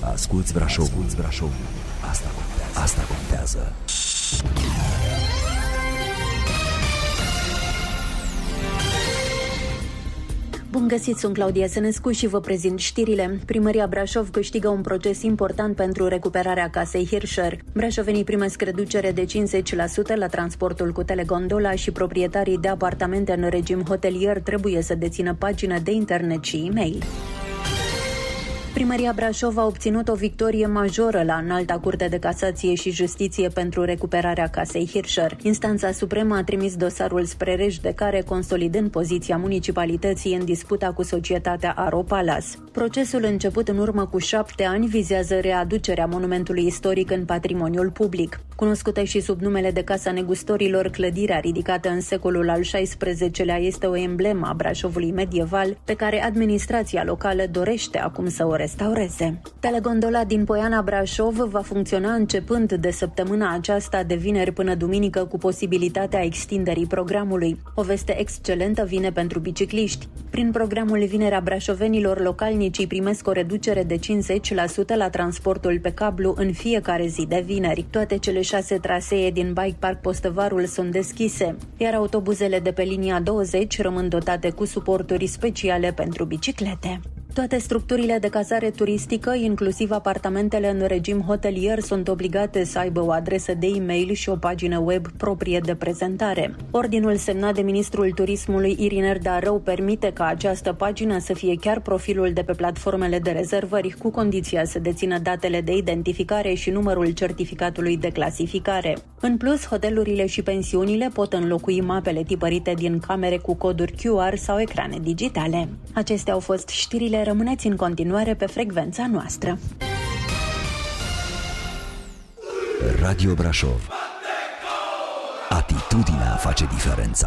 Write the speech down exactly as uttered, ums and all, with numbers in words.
Asculți Brașov, asculți Brașov. Asta contează. Asta contează. Bun găsit, sunt Claudia Sănescu și vă prezint știrile. Primăria Brașov câștigă un proces important pentru recuperarea casei Hirscher. Brașovenii primesc reducere de cincizeci la sută la transportul cu telegondola și proprietarii de apartamente în regim hotelier trebuie să dețină pagină de internet și e-mail. Primăria Brașov a obținut o victorie majoră la Înalta Curte de Casație și Justiție pentru recuperarea casei Hirscher. Instanța Supremă a trimis dosarul spre rejudecare, consolidând poziția municipalității în disputa cu societatea Aro Palace. Procesul început în urmă cu șapte ani vizează readucerea monumentului istoric în patrimoniul public. Cunoscută și sub numele de Casa Negustorilor, clădirea ridicată în secolul al șaisprezecelea este o emblemă a Brașovului medieval, pe care administrația locală dorește acum să o restaureze. Telegondola din Poiana Brașov va funcționa începând de săptămâna aceasta, de vineri până duminică, cu posibilitatea extinderii programului. O veste excelentă vine pentru bicicliști. Prin programul Vinerea Brașovenilor, localnicii primesc o reducere de cincizeci la sută la transportul pe cablu în fiecare zi de vineri. Toate cele șase trasee din Bike Park Postăvarul sunt deschise, iar autobuzele de pe linia douăzeci rămân dotate cu suporturi speciale pentru biciclete. Toate structurile de cazare turistică, inclusiv apartamentele în regim hotelier, sunt obligate să aibă o adresă de e-mail și o pagină web proprie de prezentare. Ordinul semnat de ministrul turismului Iriner Darău permite ca această pagină să fie chiar profilul de pe platformele de rezervări, cu condiția să dețină datele de identificare și numărul certificatului de clasificare. În plus, hotelurile și pensiunile pot înlocui mapele tipărite din camere cu coduri Q R sau ecrane digitale. Acestea au fost știrile. Rămâneți în continuare pe frecvența noastră. Radio Brașov. Atitudinea face diferența.